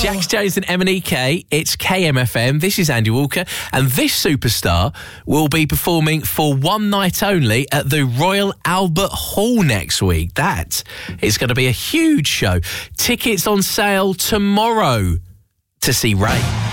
Jax Jones and M&EK, it's KMFM. This is Andy Walker, and this superstar will be performing for one night only at the Royal Albert Hall next week. That is going to be a huge show. Tickets on sale tomorrow to see Ray.